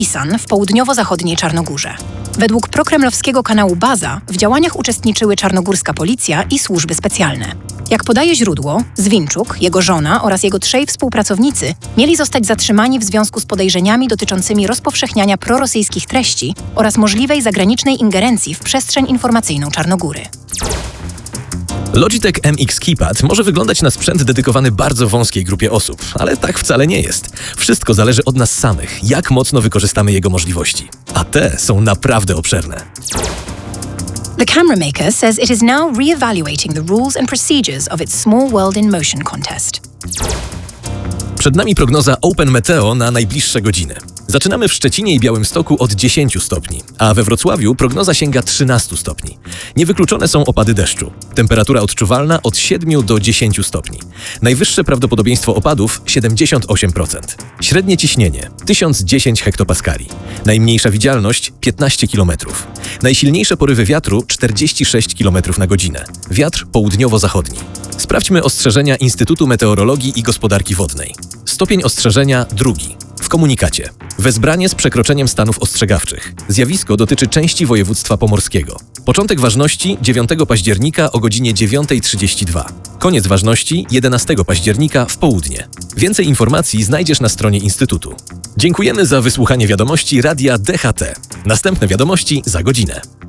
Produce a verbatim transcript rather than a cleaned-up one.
Isan w południowo-zachodniej Czarnogórze. Według prokremlowskiego kanału Baza w działaniach uczestniczyły czarnogórska policja i służby specjalne. Jak podaje źródło, Zwinczuk, jego żona oraz jego trzej współpracownicy mieli zostać zatrzymani w związku z podejrzeniami dotyczącymi rozpowszechniania prorosyjskich treści oraz możliwej zagranicznej ingerencji w przestrzeń informacyjną Czarnogóry. Logitech M X Keypad może wyglądać na sprzęt dedykowany bardzo wąskiej grupie osób, ale tak wcale nie jest. Wszystko zależy od nas samych, jak mocno wykorzystamy jego możliwości. A te są naprawdę obszerne. The camera maker says it is now re-evaluating the rules and procedures of its Small World in Motion contest. Przed nami prognoza Open Meteo na najbliższe godziny. Zaczynamy w Szczecinie i Białymstoku od dziesięciu stopni, a we Wrocławiu prognoza sięga trzynastu stopni. Niewykluczone są opady deszczu. Temperatura odczuwalna od siedmiu do dziesięciu stopni. Najwyższe prawdopodobieństwo opadów siedemdziesiąt osiem procent. Średnie ciśnienie tysiąc dziesięć hektopaskali. Najmniejsza widzialność piętnaście kilometrów. Najsilniejsze porywy wiatru czterdzieści sześć kilometrów na godzinę. Wiatr południowo-zachodni. Sprawdźmy ostrzeżenia Instytutu Meteorologii i Gospodarki Wodnej. Stopień ostrzeżenia drugi. W komunikacie. Wezbranie z przekroczeniem stanów ostrzegawczych. Zjawisko dotyczy części województwa pomorskiego. Początek ważności dziewiątego października o godzinie dziewiąta trzydzieści dwa. Koniec ważności jedenastego października w południe. Więcej informacji znajdziesz na stronie Instytutu. Dziękujemy za wysłuchanie wiadomości Radia D H T. Następne wiadomości za godzinę.